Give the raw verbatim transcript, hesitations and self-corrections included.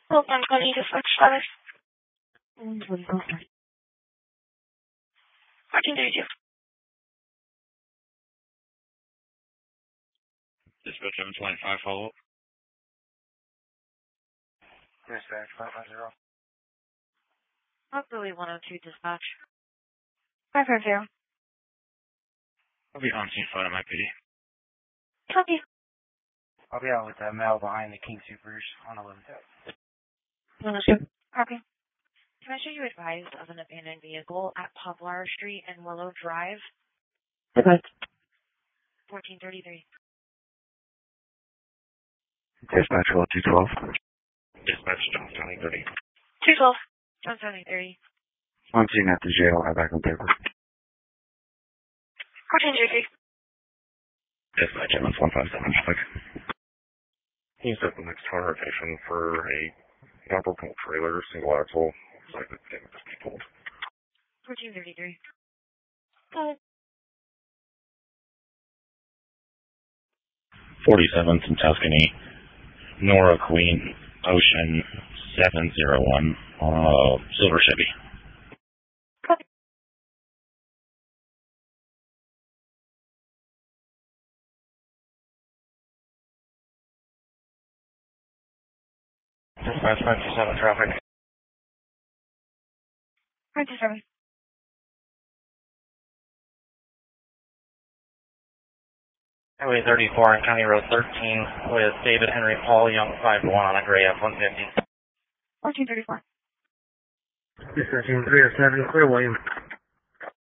Hold on, I need to switch status. fourteen thirty-two. Dispatch seven twenty-five, follow up. Dispatch five five zero. Hopefully one oh two dispatch. five five zero. I'll be on scene phone at my P D. Copy. I'll be out with that male behind the King Supers on eleven. Copy. Can I show you advised of an abandoned vehicle at Poplar Street and Willow Drive? Okay. fourteen thirty-three. Dispatch well two twelve. Dispatch Johnson County thirty. two twelve. Johnson County thirty. I'm seen at the jail. I back on paper. fourteen thirty-three. Dispatch seven one five seven, traffic. He's at the next car location for a upper pull trailer, single axle. Looks like the thing just be pulled. fourteen thirty-three. Got it. forty-seventh in Tuscany, Nora Queen Ocean seven zero one, uh, Silver Chevy. Copy. Dispatch five two seven traffic. five two seven. Highway thirty-four and County Road thirteen with David Henry Paul Young five one on a gray F one fifty. fourteen thirty-four. Dispatch three oh seven, clear William.